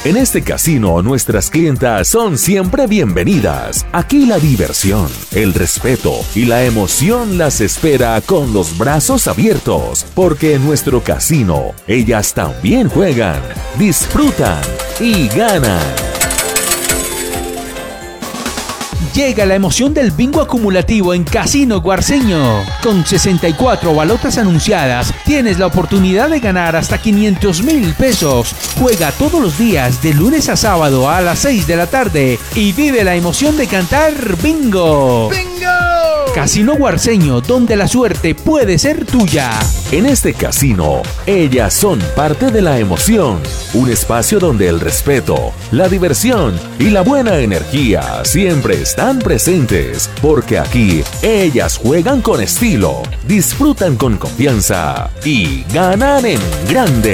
En este casino, nuestras clientas son siempre bienvenidas. Aquí la diversión, el respeto y la emoción las espera con los brazos abiertos, porque en nuestro casino, ellas también juegan, disfrutan y ganan. Llega la emoción del bingo acumulativo en Casino Guarceño. Con 64 balotas anunciadas, tienes la oportunidad de ganar hasta 500.000 pesos. Juega todos los días, de lunes a sábado a las 6 de la tarde y vive la emoción de cantar bingo. ¡Bingo! Casino Guarceño, donde la suerte puede ser tuya. En este casino, ellas son parte de la emoción. Un espacio donde el respeto, la diversión y la buena energía siempre están presentes. Porque aquí, ellas juegan con estilo, disfrutan con confianza y ganan en grande.